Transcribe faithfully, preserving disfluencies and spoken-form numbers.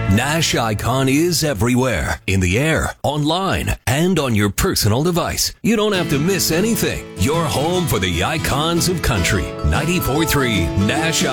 Nash Icon is everywhere, in the air, online, and on your personal device. You don't have to miss anything. You're home for the icons of country. ninety-four point three Nash